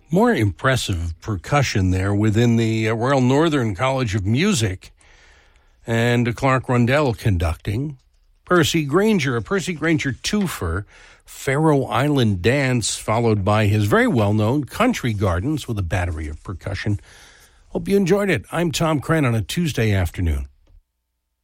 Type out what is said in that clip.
More impressive percussion there within the Royal Northern College of Music, and Clark Rundell conducting. A Percy Grainger twofer, Faroe Island Dance, followed by his very well-known Country Gardens with a battery of percussion. Hope you enjoyed it. I'm Tom Crenn on a Tuesday afternoon.